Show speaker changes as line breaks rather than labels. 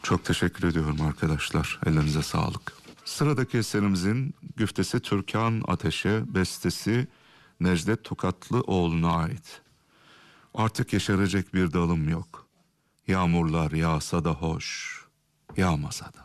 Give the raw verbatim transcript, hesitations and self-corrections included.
Çok teşekkür ediyorum arkadaşlar. Ellerinize sağlık. Sıradaki eserimizin güftesi Türkan Ateş'e, bestesi Necdet Tokatlıoğlu'na ait. Artık yeşerecek bir dalım yok. Yağmurlar yağsa da hoş, yağmasa da.